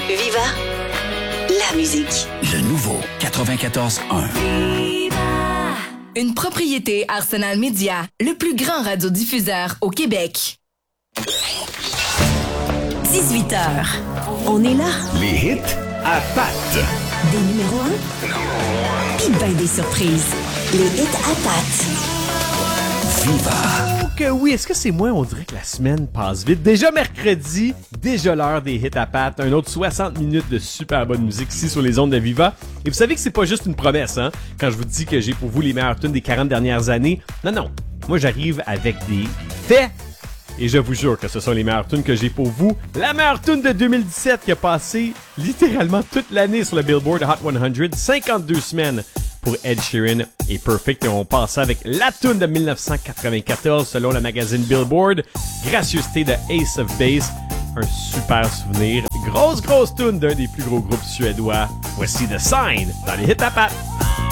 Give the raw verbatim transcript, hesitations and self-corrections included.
Viva la musique. Le nouveau quatre-vingt-quatorze un. Une propriété Arsenal Media, le plus grand radiodiffuseur au Québec. dix-huit heures. On est là. Les hits à patte. Des numéros un. Puis ben des surprises. Les hits à patte. Viva. Que oui, est-ce que c'est moi? On dirait que la semaine passe vite. Déjà mercredi, déjà l'heure des hits à patte. Un autre soixante minutes de super bonne musique ici sur les ondes de Viva. Et vous savez que c'est pas juste une promesse, hein? Quand je vous dis que j'ai pour vous les meilleures tunes des quarante dernières années. Non, non. Moi, j'arrive avec des faits. Et je vous jure que ce sont les meilleures tunes que j'ai pour vous. La meilleure tune de deux mille dix-sept qui a passé littéralement toute l'année sur le Billboard Hot cent. cinquante-deux semaines pour Ed Sheeran et Perfect. Et on passe avec la tune de dix-neuf cent quatre-vingt-quatorze selon le magazine Billboard. Gracieuseté de Ace of Base. Un super souvenir. Grosse, grosse tune d'un des plus gros groupes suédois. Voici The Sign dans les hits à patte.